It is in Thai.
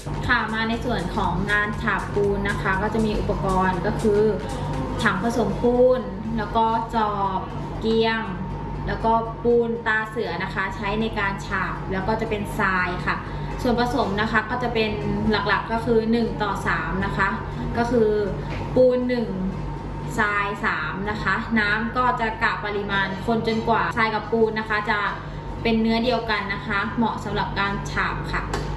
ค่ะมาในส่วนของงานฉาบปูนนะคะ ก็จะมีอุปกรณ์ก็คือถังผสมปูนแล้วก็จอบเกียงแล้วก็ปูนตาเสือนะคะใช้ในการฉาบแล้วก็จะเป็นทรายค่ะส่วนผสมนะคะก็จะเป็นหลักๆก็คือ1:3นะคะก็คือปูน1ทราย3นะคะน้ำก็จะกะปริมาณคนจนกว่าทรายกับปูนนะคะจะเป็นเนื้อเดียวกันนะคะเหมาะสำหรับการฉาบค่ะ